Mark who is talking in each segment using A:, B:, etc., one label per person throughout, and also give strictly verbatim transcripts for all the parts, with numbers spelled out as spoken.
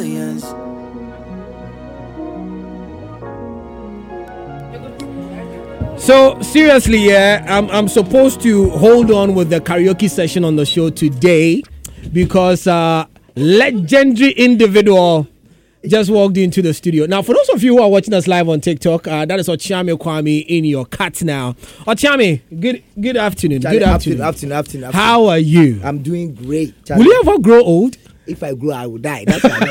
A: millions.
B: So seriously, yeah, I'm I'm supposed to hold on with the karaoke session on the show today because uh, legendary individual just walked into the studio. Now, for those of you who are watching us live on TikTok, uh, that is Ochame Kwame in your cut now. Ochame, good good afternoon.
C: Charlie,
B: good afternoon.
C: Afternoon, afternoon, afternoon.
B: How are you?
C: I'm doing great. Charlie.
B: Will you ever grow old?
C: If I grow, I will die. That's why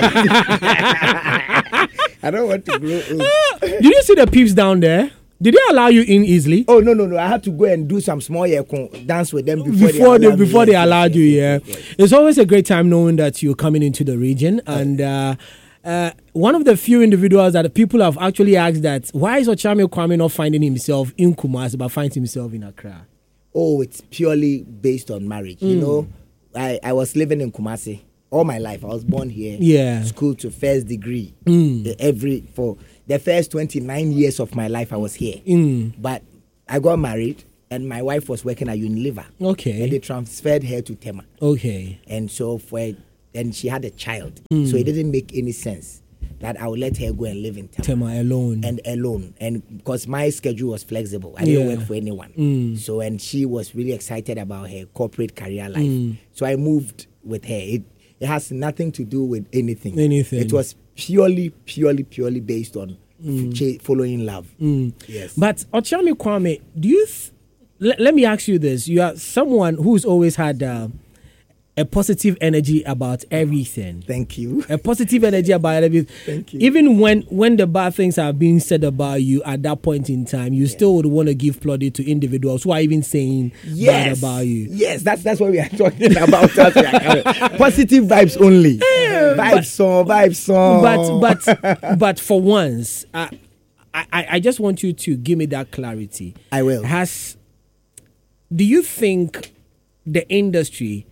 C: I don't, I don't want to grow old.
B: Did you see the peeps down there? Did they allow you in easily?
C: Oh no no no! I had to go and do some small yeah, dance with them before,
B: before
C: they
B: they, before
C: me.
B: they allowed
C: yes,
B: you.
C: yes,
B: Yeah,
C: yes, yes.
B: It's always a great time knowing that you're coming into the region, and uh, uh, one of the few individuals that people have actually asked that why is Ochame Kwame not finding himself in Kumasi but finds himself in Accra?
C: Oh, it's purely based on marriage. Mm. You know, I I was living in Kumasi all my life. I was born here.
B: Yeah,
C: school to first degree.
B: Mm.
C: Every for. The first twenty-nine years of my life, I was here.
B: Mm.
C: But I got married, and my wife was working at Unilever.
B: Okay.
C: And they transferred her to Tema.
B: Okay.
C: And so, for and she had a child.
B: Mm.
C: So it didn't make any sense that I would let her go and live in Tema.
B: Tema alone.
C: And alone. And because my schedule was flexible, I didn't
B: yeah.
C: work for anyone.
B: Mm.
C: So, and she was really excited about her corporate career life.
B: Mm.
C: So I moved with her. It, it has nothing to do with anything.
B: Anything.
C: It was purely, purely, purely based on
B: mm.
C: f- following love.
B: Mm.
C: Yes.
B: But Ochame Kwame, do you? Th- l- let me ask you this: you are someone who's always had uh, a positive energy about everything.
C: Thank you.
B: A positive energy about everything.
C: Thank you.
B: Even when when the bad things are being said about you at that point in time, you yes. still would want to give plaudit to individuals who are even saying
C: yes.
B: bad about you.
C: Yes, that's that's what we are talking about. Positive vibes only. Yeah, vibes but, song, vibes song.
B: But but but for once, uh, I I I just want you to give me that clarity.
C: I will.
B: Has do you think the industry?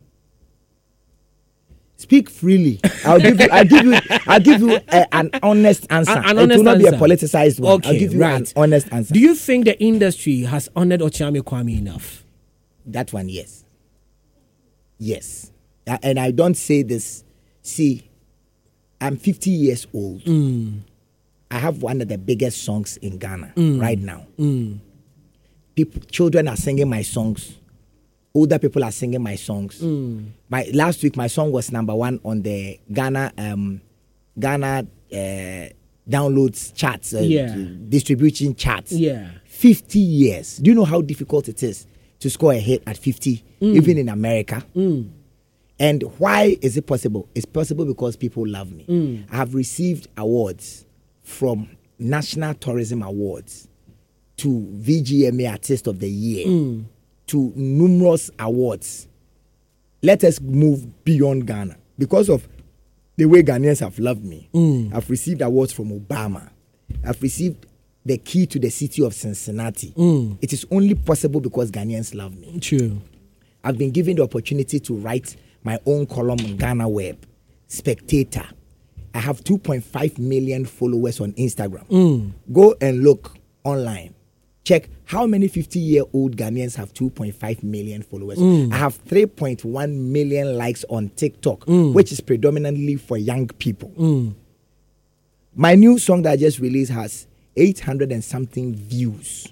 C: Speak freely. I'll give you. I'll give you. I'll give you a, an honest answer. An, an honest it will not answer. Be a politicized one.
B: Okay,
C: I'll give you
B: right.
C: an honest answer.
B: Do you think the industry has honored Ochame Kwame enough?
C: That one, yes. Yes, uh, and I don't say this. See, I'm fifty years old.
B: Mm.
C: I have one of the biggest songs in Ghana
B: mm.
C: right now.
B: Mm.
C: People, children are singing my songs. Older people are singing my songs.
B: Mm.
C: My last week, my song was number one on the Ghana um, Ghana uh, downloads charts, uh,
B: yeah.
C: distribution charts.
B: Yeah,
C: fifty years. Do you know how difficult it is to score a hit at fifty, mm. even in America?
B: Mm.
C: And why is it possible? It's possible because people love me.
B: Mm.
C: I have received awards from National Tourism Awards to V G M A Artist of the Year.
B: Mm.
C: To numerous awards. Let us move beyond Ghana. Because of the way Ghanaians have loved me,
B: mm.
C: I've received awards from Obama. I've received the key to the city of Cincinnati.
B: Mm.
C: It is only possible because Ghanaians love me.
B: True.
C: I've been given the opportunity to write my own column on Ghana Web, Spectator. I have two point five million followers on Instagram.
B: Mm.
C: Go and look online. Check how many fifty-year-old Ghanaians have two point five million followers.
B: Mm.
C: I have three point one million likes on TikTok,
B: mm.
C: which is predominantly for young people.
B: Mm.
C: My new song that I just released has eight hundred and something views.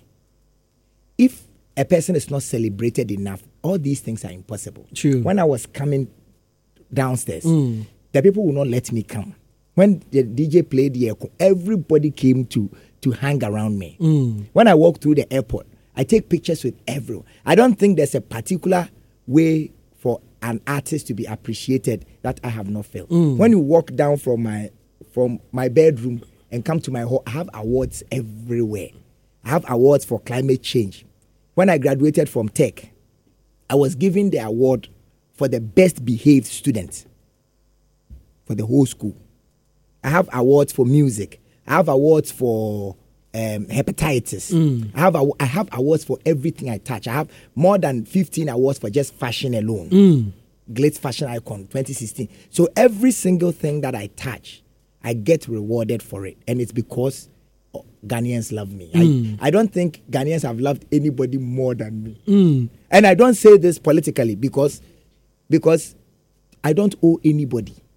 C: If a person is not celebrated enough, all these things are impossible.
B: True.
C: When I was coming downstairs,
B: mm.
C: the people would not let me come. When the D J played the echo, everybody came to to hang around me.
B: Mm.
C: When I walk through the airport, I take pictures with everyone. I don't think there's a particular way for an artist to be appreciated that I have not felt.
B: Mm.
C: When you walk down from my from my bedroom and come to my hall, I have awards everywhere. I have awards for climate change. When I graduated from Tech, I was given the award for the best behaved student for the whole school. I have awards for music. I have awards for um, hepatitis.
B: Mm.
C: I have I have awards for everything I touch. I have more than fifteen awards for just fashion alone.
B: Mm.
C: Glitz Fashion Icon twenty sixteen. So every single thing that I touch, I get rewarded for it. And it's because Ghanaians love me.
B: Mm.
C: I, I don't think Ghanaians have loved anybody more than me.
B: Mm.
C: And I don't say this politically because, because I don't owe anybody.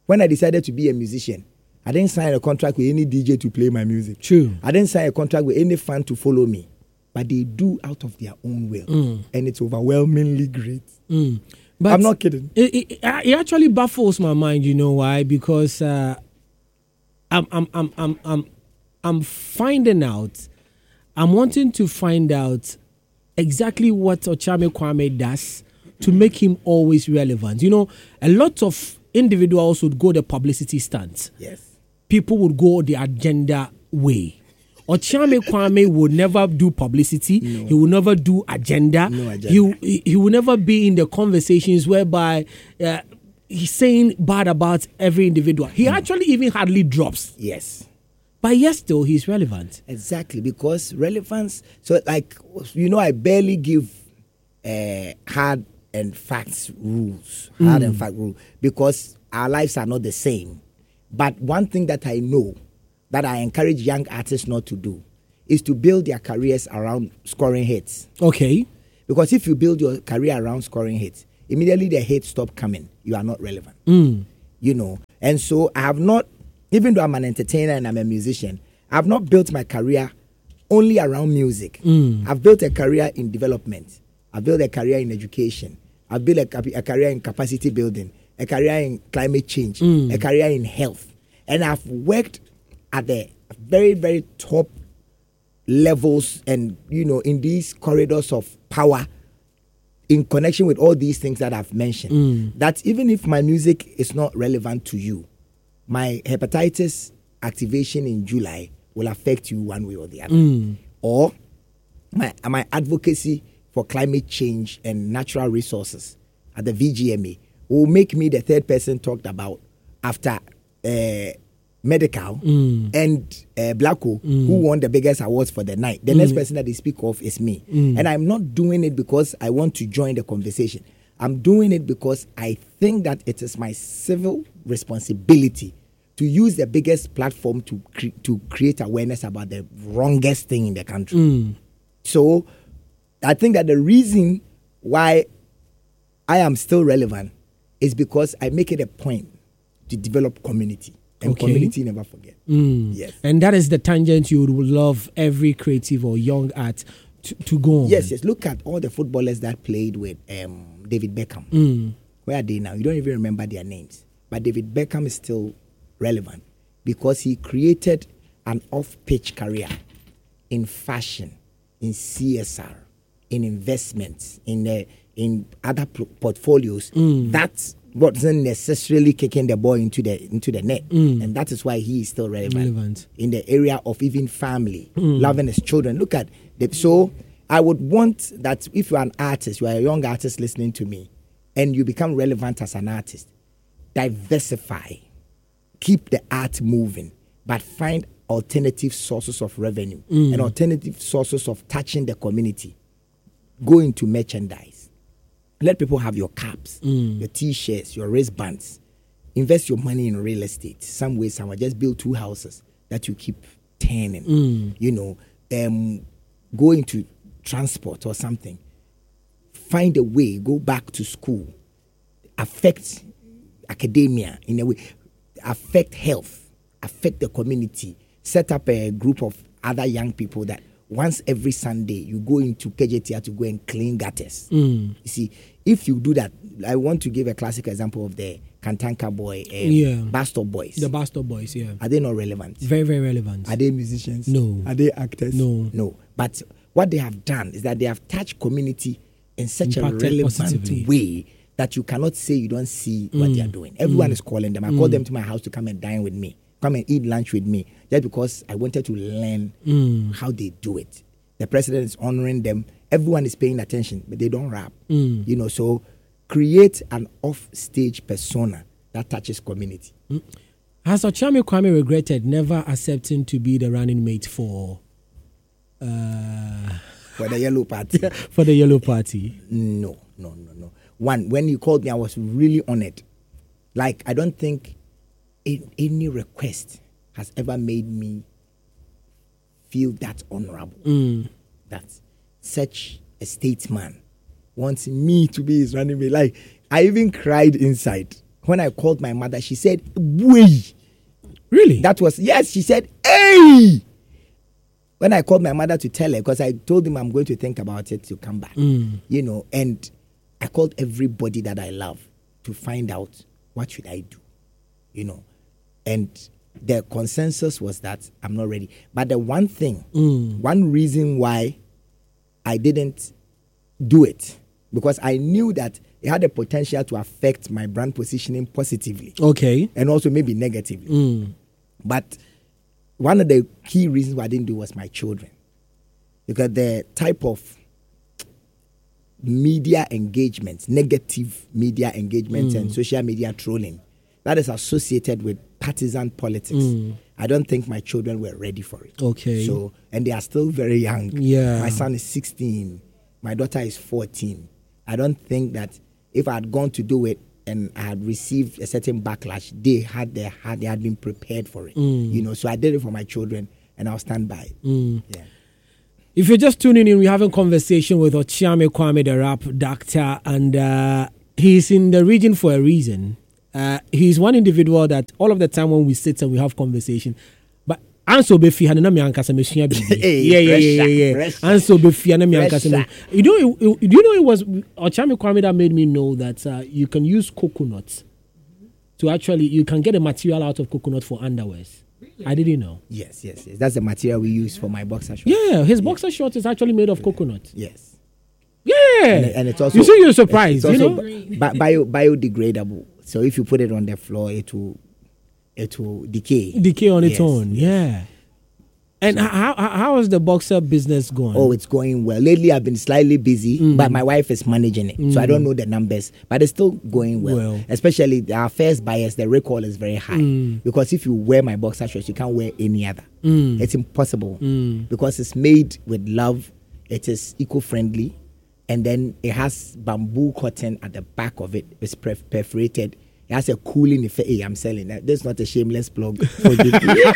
C: When I decided to be a musician, I didn't sign a contract with any D J to play my music.
B: True.
C: I didn't sign a contract with any fan to follow me. But they do out of their own will.
B: Mm.
C: And it's overwhelmingly great.
B: Mm. But
C: I'm not kidding.
B: It, it, it actually baffles my mind, you know why? Because uh, I'm, I'm, I'm, I'm, I'm, I'm finding out, I'm wanting to find out exactly what Ochame Kwame does to make him always relevant. You know, a lot of individuals would go the publicity stance.
C: Yes.
B: People would go the agenda way. Ochame Kwame would never do publicity. No. He will never do agenda.
C: No agenda.
B: He, he will never be in the conversations whereby uh, he's saying bad about every individual. He mm. actually even hardly drops.
C: Yes.
B: But yes, still, he's relevant.
C: Exactly, because relevance... So, like, you know, I barely give uh, hard and facts rules. Hard mm. and fact rules. Because our lives are not the same. But one thing that I know that I encourage young artists not to do is to build their careers around scoring hits.
B: Okay.
C: Because if you build your career around scoring hits, immediately the hits stop coming. You are not relevant.
B: Mm.
C: You know. And so I have not, even though I'm an entertainer and I'm a musician, I have not built my career only around music.
B: Mm.
C: I've built a career in development. I've built a career in education. I've built a, a career in capacity building, a career in climate change, mm. a career in health. And I've worked at the very, very top levels and, you know, in these corridors of power in connection with all these things that I've mentioned. Mm. That even if my music is not relevant to you, my hepatitis activation in July will affect you one way or the other. Mm. Or my, my advocacy for climate change and natural resources at the V G M A will make me the third person talked about after uh, Medical mm. and uh, Blacko, mm. who won the biggest awards for the night. The mm. next person that they speak of is me. Mm. And I'm not doing it because I want to join the conversation. I'm doing it because I think that it is my civil responsibility to use the biggest platform to cre- to create awareness about the wrongest thing in the country. Mm. So I think that the reason why I am still relevant is because I make it a point to develop community. And okay. community never forget.
B: Mm.
C: Yes.
B: And that is the tangent you would love every creative or young art to, to go on.
C: Yes, yes. Look at all the footballers that played with um, David Beckham. Mm. Where are they now? You don't even remember their names. But David Beckham is still relevant because he created an off-pitch career in fashion, in C S R, in investments, in uh, in other p- portfolios. Mm. That's wasn't necessarily kicking the ball into the into the net, mm. and that is why he is still relevant, relevant. in the area of even family, mm. loving his children. Look at the, so I would want that if you are an artist, you are a young artist listening to me, and you become relevant as an artist, diversify, keep the art moving, but find alternative sources of revenue mm. and alternative sources of touching the community. Go into merchandise. Let people have your caps, mm. your T-shirts, your wristbands. Invest your money in real estate. Some way, somewhere. Just build two houses that you keep turning. Mm. You know, um, go into transport or something. Find a way. Go back to school. Affect academia in a way. Affect health. Affect the community. Set up a group of other young people that once every Sunday you go into K J T R to go and clean gutters. Mm. You see, if you do that, I want to give a classic example of the Kantanka boy, um, yeah. Bastard Boys.
B: The Bastard Boys, yeah.
C: Are they not relevant?
B: Very, very relevant.
C: Are they musicians?
B: No.
C: Are they actors?
B: No.
C: No. But what they have done is that they have touched community in such
B: Impacted
C: a relevant
B: positively.
C: way that you cannot say you don't see mm. what they are doing. Everyone mm. is calling them. I mm. call them to my house to come and dine with me, come and eat lunch with me, just because I wanted to learn mm. how they do it. The president is honoring them. Everyone is paying attention, but they don't rap. Mm. You know, so create an off-stage persona that touches community. Mm.
B: Has Ochame Kwame regretted never accepting to be the running mate for uh,
C: for the Yellow Party?
B: For the Yellow Party?
C: No, no, no, no. One, when you called me, I was really honored. Like, I don't think in, any request has ever made me feel that honorable. Mm. That such a statesman wants me to be his running mate. Like, I even cried inside When I called my mother, she said, "Way."
B: Really?
C: That was, yes, she said, "Hey." When I called my mother to tell her, because I told him I'm going to think about it to come back,
B: Mm.
C: you know, and I called everybody that I love to find out what should I do, you know, and the consensus was that I'm not ready. But the one thing,
B: Mm.
C: one reason why I didn't do it, because I knew that it had the potential to affect my brand positioning positively
B: Okay.
C: and also maybe negatively.
B: Mm.
C: But one of the key reasons why I didn't do was my children, because the type of media engagements, negative media engagements,
B: Mm.
C: and social media trolling that is associated with partisan politics,
B: Mm.
C: I don't think my children were ready for it.
B: Okay.
C: So, and they are still very young.
B: Yeah.
C: My son is sixteen. My daughter is fourteen. I don't think that if I had gone to do it and I had received a certain backlash, they had their had they had been prepared for it.
B: Mm.
C: You know, so I did it for my children, and I'll stand by it.
B: Mm.
C: Yeah.
B: If you're just tuning in, we're having a conversation with Okyeame Kwame, the rap doctor, and uh, he's in the region for a reason. Uh, he's one individual that all of the time when we sit and we have conversation, but Anso Befi Hanana Miankasa Messia
C: Hey,
B: yeah, yeah, yeah,
C: pressure,
B: yeah, yeah.
C: pressure.
B: Anso Befi Hanana Miankasa.
C: Pressure.
B: You know, it, it, do you know it was Okyeame Kwame that made me know that uh, you can use coconuts to actually you can get a material out of coconut for underwears. I didn't know.
C: Yes, yes, yes. That's the material we use for my boxer shorts.
B: Yeah, his boxer shorts is actually made of coconut.
C: Yes.
B: Yeah,
C: And, and it's also
B: you see, you're surprised.
C: It's
B: You
C: also
B: know,
C: bi- bio biodegradable. So if you put it on the floor, it will it will decay.
B: decay on its
C: Yes.
B: own. Yeah. And
C: So-
B: how, how how is the boxer business going?
C: Oh, it's going well. Lately, I've been slightly busy,
B: Mm.
C: but my wife is managing it. So I don't know the numbers, but it's still going well.
B: Well.
C: Especially our first buyers, the recall is very high.
B: Mm.
C: Because if you wear my boxer shorts, you can't wear any other.
B: Mm.
C: It's impossible.
B: Mm.
C: Because it's made with love, it is eco-friendly, and then it has bamboo cotton at the back of it. It's perf- perforated. It has a cooling effect. Hey, I'm selling that. This is not a shameless plug for you.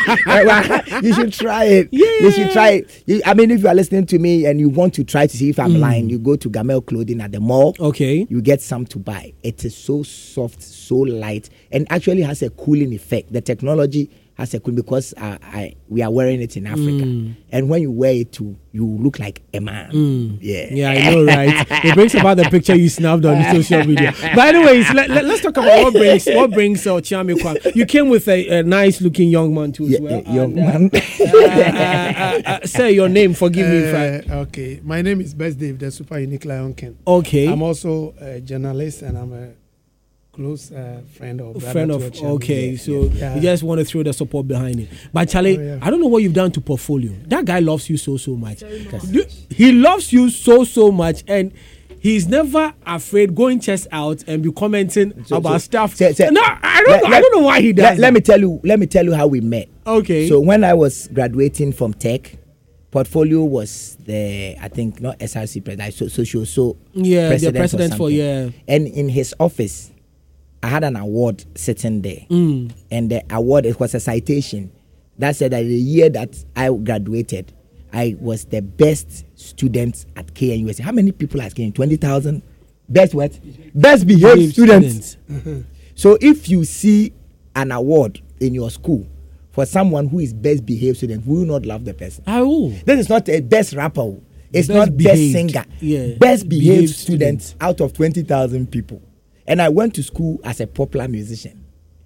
C: You should try it.
B: Yeah.
C: You should try it. You, I mean, if you are listening to me and you want to try to see if I'm
B: Mm.
C: lying, you go to Gamel Clothing at the mall.
B: Okay.
C: You get some to buy. It is so soft, so light, and actually has a cooling effect. The technology has a cool because uh, I we are wearing it in Africa,
B: Mm.
C: and when you wear it too, you look like a man.
B: Mm.
C: Yeah,
B: Yeah, I know, right? It brings about the picture you snapped on social media. But anyways, let, let, let's talk about what brings what brings uh, Okyeame Kwame. You came with a, a nice looking young man too as
C: Yeah,
B: well.
C: yeah, young
B: And, uh,
C: man.
B: uh, uh, uh, say your name. Forgive me if I.
A: Uh, okay, my name is Best Dave, the super unique lion king.
B: Okay.
A: I'm also a journalist and I'm a close uh, friend or brother
B: Friend
A: to
B: of
A: Okyeame.
B: okay,
A: Yeah,
B: so
A: yeah.
B: you just want to throw the support behind it. But Charlie,
A: Oh, yeah.
B: I don't know what you've done to Portfolio. That guy loves you so so much. Do- He loves you so so much, and he's never afraid going chest out and be commenting
C: So-
B: about
C: so-
B: stuff.
C: say- say-
B: no, I don't.
C: Let-
B: know, I
C: let-
B: don't know why he does.
C: Let, let
B: that.
C: me tell you. Let me tell you how we met.
B: Okay.
C: So when I was graduating from Tech, Portfolio was the I think not S R C president, so social so
B: yeah,
C: president
B: the
C: or
B: president for
C: something.
B: yeah.
C: And in his office, I had an award sitting there,
B: Mm.
C: and the award it was a citation that said that the year that I graduated, I was the best student at K N U S A. How many people at K N? Twenty thousand. Best what? Best behaved
B: Behaved
C: students. So if you see an award in your school for someone who is best behaved student, we will not love the person.
B: I will.
C: This is not a best rapper. It's
B: Best
C: not
B: behaved.
C: best singer.
B: Yeah.
C: Best behaved,
B: Behaved
C: student
B: student.
C: out of twenty thousand people. And I went to school as a popular musician.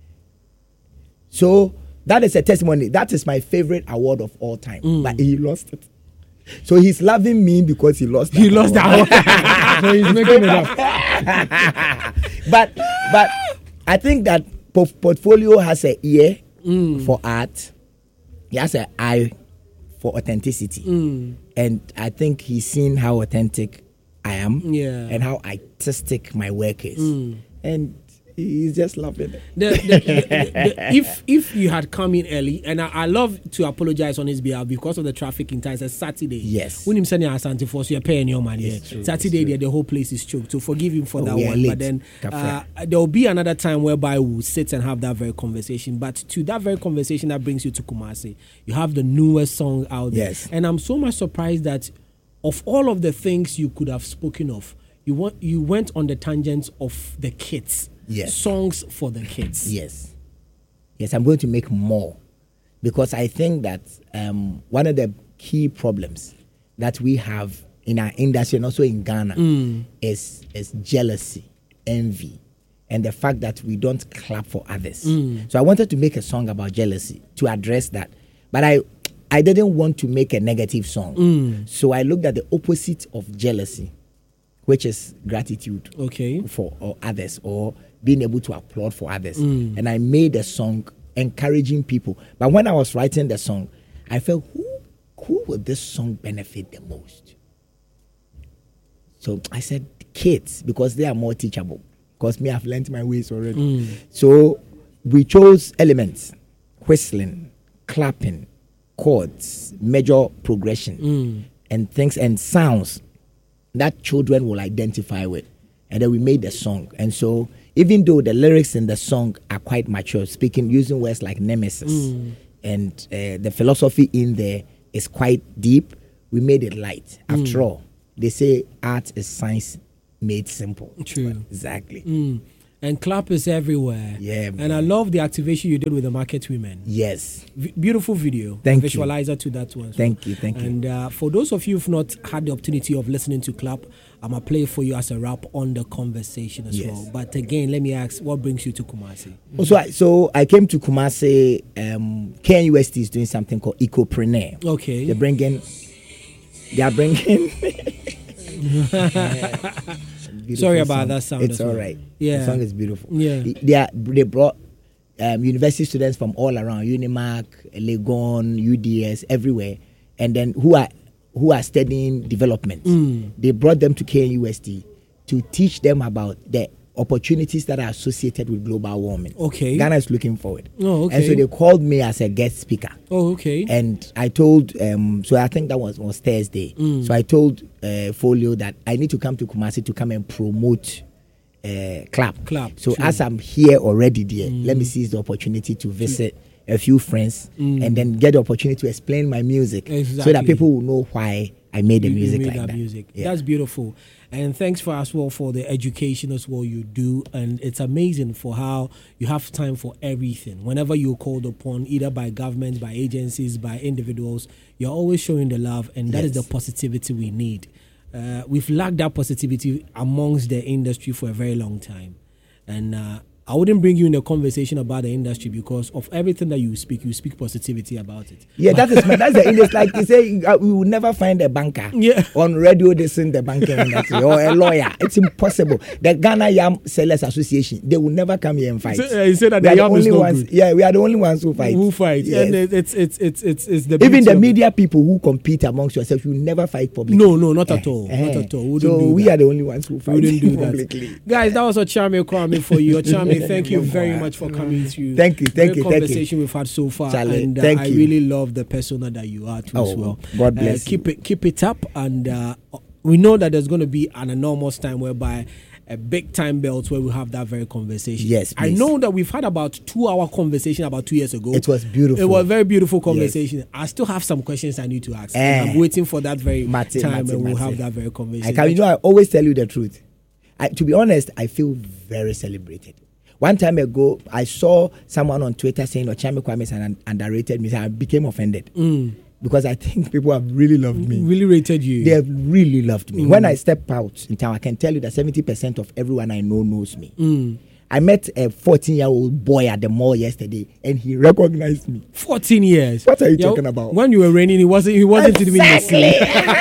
C: So that is a testimony. That is my favorite award of all time.
B: Mm.
C: But he lost it. So he's loving me because he lost that
B: He lost
C: award.
B: that one. So he's making it up.
C: but but I think that po- Portfolio has an ear
B: Mm.
C: for art. He has an eye for authenticity.
B: Mm.
C: And I think he's seen how authentic I am.
B: Yeah.
C: And how artistic my work is.
B: Mm.
C: And he's just loving it.
B: The, the, the, the, the, if if you had come in early, and I, I love to apologize on his behalf because of the traffic in time. It's a Saturday.
C: Yes.
B: When him sending Asante for so you're paying your money.
C: It's true,
B: Saturday,
C: it's true.
B: there the whole place is choked. So forgive him for
C: Oh,
B: that
C: we are
B: one.
C: late.
B: But then uh,
C: Kafra.
B: there will be another time whereby we'll sit and have that very conversation. But to that very conversation that brings you to Kumasi, you have the newest song out there.
C: Yes.
B: And I'm so much surprised that of all of the things you could have spoken of, you want you went on the tangents of the kids.
C: Yes.
B: songs for the kids.
C: Yes. Yes, I'm going to make more because I think that um, one of the key problems that we have in our industry and also in Ghana mm. is, is jealousy, envy, and the fact that we don't clap for others. Mm. So I wanted to make a song about jealousy to address that. But I I didn't want to make a negative song. Mm. So I looked at the opposite of jealousy, which is gratitude
B: okay.
C: for or others or being able to applaud for others. Mm. And I made a song encouraging people. But when I was writing the song, I felt, who, who will this song benefit the most? So I said, kids, because they are more teachable. Because me, I've learned my ways already. Mm. So we chose elements, whistling, clapping, chords, major progression, mm. and things and sounds that children will identify with. And then we made the song. And so even though the lyrics in the song are quite mature, speaking, using words like nemesis, mm. and uh, the philosophy in there is quite deep, we made it light. Mm. After all, they say art is science made simple.
B: True.
C: Well, exactly.
B: Mm. And clap is everywhere.
C: Yeah.
B: And
C: man.
B: I love the activation you did with the Market Women.
C: Yes.
B: V- beautiful video.
C: Thank
B: Visualizer
C: you.
B: to that one.
C: Thank you. Thank you.
B: And uh, for those of you who've not had the opportunity of listening to Clap, I'm going to play for you as a wrap on the conversation as
C: yes.
B: well. But again, let me ask, what brings you to Kumasi?
C: Mm-hmm. So, I, so I came to Kumasi. Um, K N U S T is doing something called Ecopreneur.
B: Okay.
C: They're bringing... They are bringing...
B: Sorry about
C: song.
B: that sound.
C: It's all right.
B: Yeah.
C: The song is beautiful.
B: Yeah.
C: They, are, they brought um, university students from all around, Unimac, Legon, U D S, everywhere, and then who are who are studying development. Mm. They brought them to K N U S T to teach them about the opportunities that are associated with global warming.
B: Okay.
C: Ghana is looking forward.
B: Oh, okay.
C: And so they called me as a guest speaker.
B: Oh, okay.
C: And I told, um, so I think that was, was Thursday. Mm. So I told uh, Folio that I need to come to Kumasi to come and promote uh, Clap.
B: Clap.
C: So
B: True.
C: as I'm here already there,
B: Mm.
C: let me seize the opportunity to visit a few friends
B: Mm.
C: and then get the opportunity to explain my music
B: Exactly.
C: so that people will know why I made the
B: You- you
C: music
B: made
C: like
B: that.
C: that.
B: Music.
C: Yeah.
B: That's beautiful. And thanks for as well for the education as well you do. And it's amazing for how you have time for everything. Whenever you're called upon, either by governments, by agencies, by individuals, you're always showing the love, and that is
C: Yes.
B: the positivity we need. Uh, we've lacked that positivity amongst the industry for a very long time. And uh, I wouldn't bring you in a conversation about the industry because of everything that you speak, you speak positivity about it.
C: Yeah, that is that's the industry. Like you say, uh, we will never find a banker
B: Yeah.
C: on radio. They sing the banking industry or a lawyer. It's impossible. The Ghana Yam Sellers Association, they will never come here and fight.
B: So, uh, you say that
C: we
B: the
C: are the
B: yam is
C: only
B: no
C: ones.
B: good.
C: Yeah, we are the only ones who fight.
B: Who fight?
C: Yes.
B: And it, it's it's it's it's it's the
C: Even
B: beauty
C: the
B: of
C: media
B: it.
C: people who compete amongst yourselves, you never fight publicly.
B: No, no, not at
C: Eh,
B: all,
C: eh.
B: not at all. We wouldn't
C: So
B: do
C: we
B: that.
C: are the only ones who
B: We
C: fight
B: wouldn't do
C: publicly.
B: that. Guys, that was Ochame Kwame for you. Ochame, thank you very much for coming through.
C: Thank you, thank
B: Great
C: you, thank you.
B: conversation we've had so far,
C: Charlie,
B: and uh,
C: thank
B: I
C: you.
B: really love the persona that you are too as
C: Oh,
B: well.
C: God bless
B: uh, keep it, keep it up, and uh, we know that there's going to be an enormous time whereby a big time belt where we have that very conversation.
C: Yes,
B: I
C: please.
B: know that we've had about two hour conversation about two years ago.
C: It was beautiful.
B: It was a very beautiful conversation. I still have some questions I need to ask.
C: Eh.
B: I'm waiting for that very
C: Mate,
B: time,
C: mate,
B: and we'll
C: mate.
B: have that very conversation.
C: I can, you know, I always tell you the truth. I, to be honest, I feel very celebrated. One time ago, I saw someone on Twitter saying Ochame Kwame is an underrated musician. I became offended
B: Mm.
C: because I think people have really loved me.
B: Really rated you.
C: They have really loved me.
B: Mm.
C: When I step out in town, I can tell you that seventy percent of everyone I know knows me.
B: Mm.
C: I met a fourteen-year-old boy at the mall yesterday, and he recognized me.
B: fourteen years.
C: What are you
B: Yeah,
C: talking about?
B: When you were raining, he wasn't. He wasn't even the
C: Exactly.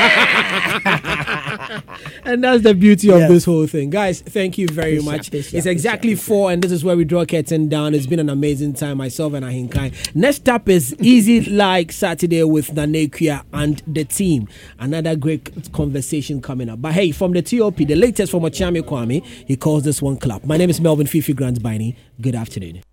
B: And that's the beauty of
C: Yes.
B: this whole thing, guys. Thank you very
C: Appreciate,
B: much.
C: appreciate,
B: It's exactly
C: appreciate.
B: four, and this is where we draw curtain down. It's been an amazing time, myself and Ahinkai. Next up is Easy Like Saturday with Nanekia and the team. Another great conversation coming up. But hey, from the T O P, the latest from Ochame Kwame, he calls this one Clap. My name is Melvin Fifi Grant Biney. Good afternoon.